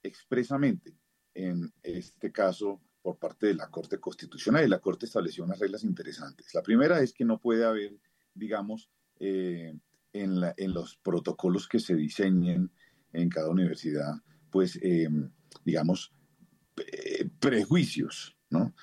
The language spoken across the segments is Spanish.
expresamente, en este caso, por parte de la Corte Constitucional, y la Corte estableció unas reglas interesantes. La primera es que no puede haber, digamos, en los protocolos que se diseñen en cada universidad, pues, digamos, prejuicios, ¿no?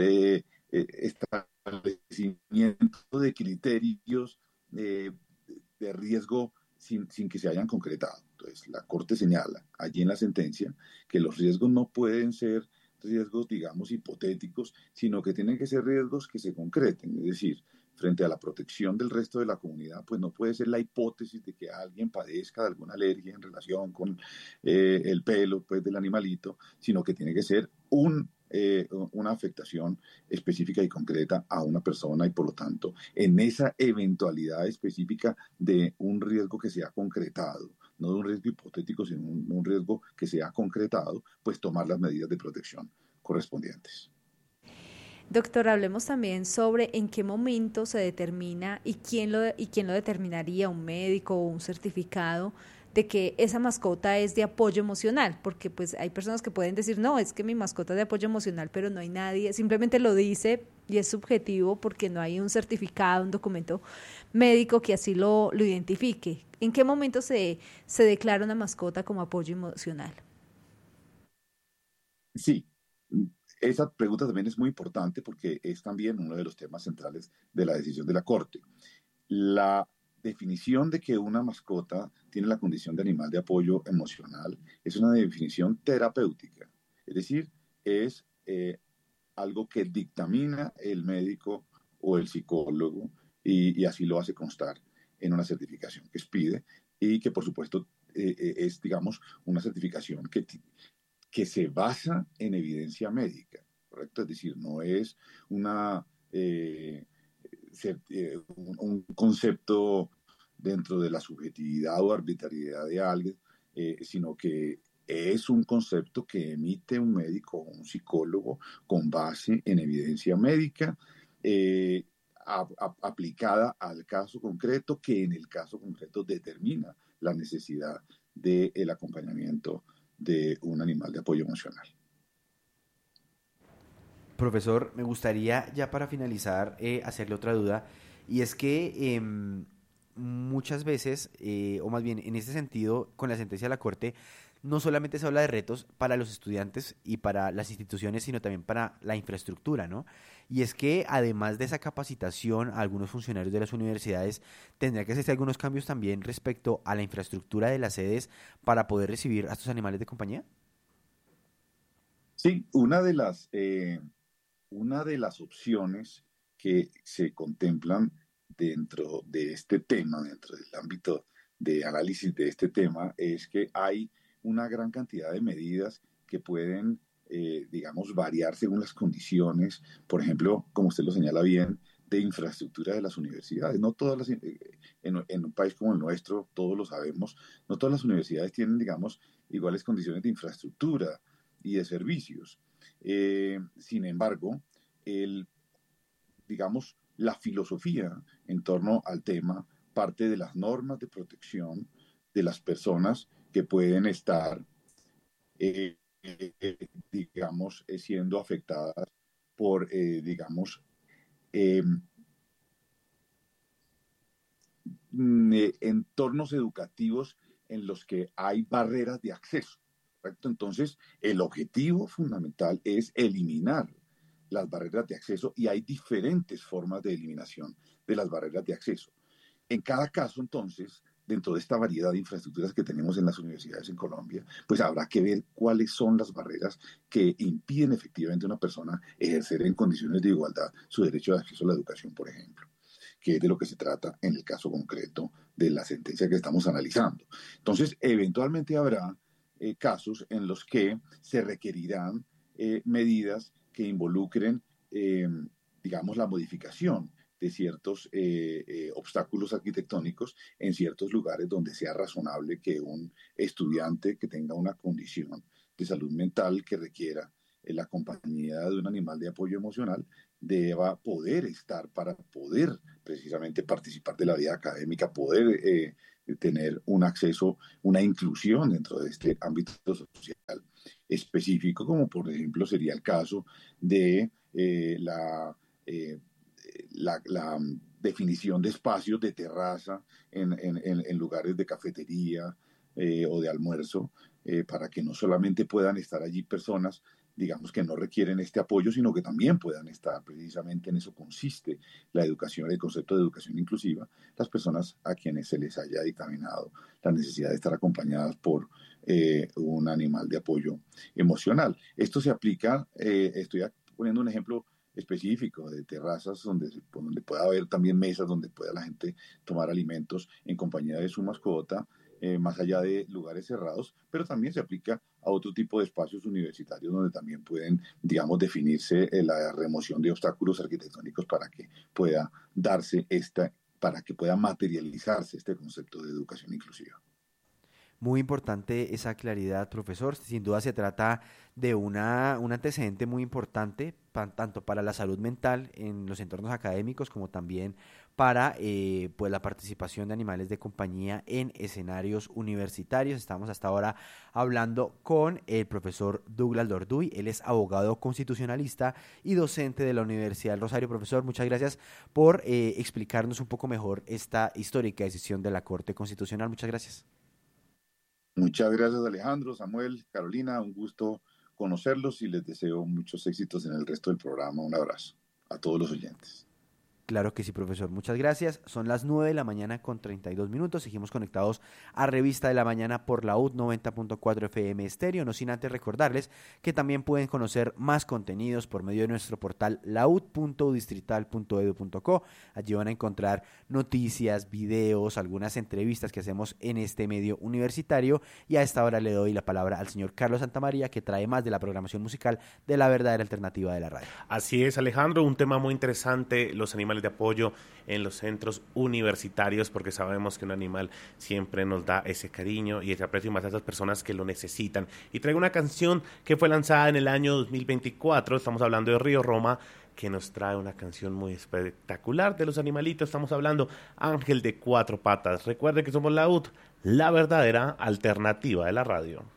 Establecimiento de criterios eh, de riesgo sin que se hayan concretado. Entonces, la Corte señala allí en la sentencia que los riesgos no pueden ser riesgos, digamos, hipotéticos, sino que tienen que ser riesgos que se concreten. Es decir, frente a la protección del resto de la comunidad, pues no puede ser la hipótesis de que alguien padezca de alguna alergia en relación con el pelo pues, del animalito, sino que tiene que ser una afectación específica y concreta a una persona y por lo tanto en esa eventualidad específica de un riesgo que se ha concretado, no de un riesgo hipotético, sino un riesgo que se ha concretado, pues tomar las medidas de protección correspondientes. Doctor, hablemos también sobre en qué momento se determina y quién lo determinaría, un médico o un certificado de que esa mascota es de apoyo emocional, porque pues hay personas que pueden decir, no, es que mi mascota es de apoyo emocional, pero no hay nadie, simplemente lo dice y es subjetivo porque no hay un certificado, un documento médico que así lo identifique. ¿En qué momento se declara una mascota como apoyo emocional? Sí, esa pregunta también es muy importante porque es también uno de los temas centrales de la decisión de la Corte. La definición de que una mascota tiene la condición de animal de apoyo emocional es una definición terapéutica, es decir, es algo que dictamina el médico o el psicólogo y así lo hace constar en una certificación que expide y que por supuesto es, digamos, una certificación que se basa en evidencia médica, ¿correcto? Es decir, no es una, un concepto dentro de la subjetividad o arbitrariedad de alguien, sino que es un concepto que emite un médico o un psicólogo con base en evidencia médica aplicada al caso concreto, que en el caso concreto determina la necesidad del acompañamiento de un animal de apoyo emocional. Profesor, me gustaría ya para finalizar hacerle otra duda, y es que muchas veces, o más bien en este sentido, con la sentencia de la Corte, no solamente se habla de retos para los estudiantes y para las instituciones, sino también para la infraestructura, ¿no? Y es que además de esa capacitación a algunos funcionarios de las universidades, tendría que hacerse algunos cambios también respecto a la infraestructura de las sedes para poder recibir a estos animales de compañía. Sí, una de las opciones que se contemplan dentro de este tema, dentro del ámbito de análisis de este tema, es que hay una gran cantidad de medidas que pueden, digamos, variar según las condiciones, por ejemplo, como usted lo señala bien, de infraestructura de las universidades. No todas en un país como el nuestro, todos lo sabemos, no todas las universidades tienen, digamos, iguales condiciones de infraestructura y de servicios. Sin embargo, el, digamos, la filosofía en torno al tema parte de las normas de protección de las personas que pueden estar, digamos, siendo afectadas por, digamos, eh, entornos educativos en los que hay barreras de acceso. ¿Correcto? Entonces, el objetivo fundamental es eliminar las barreras de acceso y hay diferentes formas de eliminación de las barreras de acceso. En cada caso, entonces, dentro de esta variedad de infraestructuras que tenemos en las universidades en Colombia, pues habrá que ver cuáles son las barreras que impiden efectivamente a una persona ejercer en condiciones de igualdad su derecho de acceso a la educación, por ejemplo, que es de lo que se trata en el caso concreto de la sentencia que estamos analizando. Entonces, eventualmente habrá casos en los que se requerirán medidas que involucren, digamos, la modificación de ciertos obstáculos arquitectónicos en ciertos lugares donde sea razonable que un estudiante que tenga una condición de salud mental que requiera la compañía de un animal de apoyo emocional deba poder estar para poder precisamente participar de la vida académica, poder tener un acceso, una inclusión dentro de este ámbito social específico, como por ejemplo sería el caso de la definición de espacios de terraza en lugares de cafetería o de almuerzo, para que no solamente puedan estar allí personas, digamos, que no requieren este apoyo, sino que también puedan estar. Precisamente en eso consiste la educación, el concepto de educación inclusiva, las personas a quienes se les haya dictaminado la necesidad de estar acompañadas por un animal de apoyo emocional. Esto se aplica, estoy poniendo un ejemplo específico de terrazas donde pueda haber también mesas donde pueda la gente tomar alimentos en compañía de su mascota, más allá de lugares cerrados, pero también se aplica a otro tipo de espacios universitarios donde también pueden, digamos, definirse la remoción de obstáculos arquitectónicos para que pueda para que pueda materializarse este concepto de educación inclusiva. Muy importante esa claridad, profesor. Sin duda se trata de un antecedente muy importante, tanto para la salud mental en los entornos académicos como también para pues la participación de animales de compañía en escenarios universitarios. Estamos hasta ahora hablando con el profesor Douglas Dorduy. Él es abogado constitucionalista y docente de la Universidad del Rosario. Profesor, muchas gracias por explicarnos un poco mejor esta histórica decisión de la Corte Constitucional. Muchas gracias. Muchas gracias, Alejandro, Samuel, Carolina, un gusto conocerlos y les deseo muchos éxitos en el resto del programa. Un abrazo a todos los oyentes. Claro que sí, profesor. Muchas gracias. Son las 9 de la mañana con 32 minutos. Seguimos conectados a Revista de la Mañana por la UD 90.4 FM Estéreo. No sin antes recordarles que también pueden conocer más contenidos por medio de nuestro portal laud.distrital.edu.co. Allí van a encontrar noticias, videos, algunas entrevistas que hacemos en este medio universitario. Y a esta hora le doy la palabra al señor Carlos Santamaría, que trae más de la programación musical de la verdadera alternativa de la radio. Así es, Alejandro. Un tema muy interesante, los animales de apoyo en los centros universitarios, porque sabemos que un animal siempre nos da ese cariño y ese aprecio más a esas personas que lo necesitan. Y traigo una canción que fue lanzada en el año 2024, estamos hablando de Río Roma, que nos trae una canción muy espectacular de los animalitos. Estamos hablando Ángel de Cuatro Patas. Recuerde que somos la UD, la verdadera alternativa de la radio.